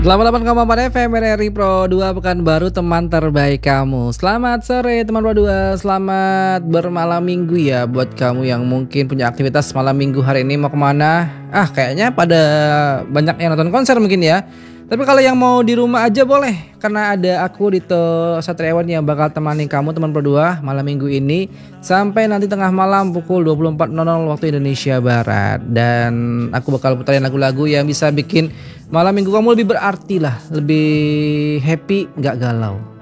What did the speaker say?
88,4 FM RRI Pro 2 Pekanbaru, teman terbaik kamu. Selamat sore teman Pro 2. Selamat bermalam minggu ya buat kamu yang mungkin punya aktivitas malam minggu hari ini. Mau kemana? Kayaknya pada banyak yang nonton konser mungkin ya. Tapi kalau yang mau di rumah aja boleh, karena ada aku Dito Satriawan yang bakal temani kamu teman Pro 2 malam minggu ini sampai nanti tengah malam pukul 24.00 waktu Indonesia Barat. Dan aku bakal putarin lagu-lagu yang bisa bikin malam minggu kamu lebih berarti lah, lebih happy, nggak galau.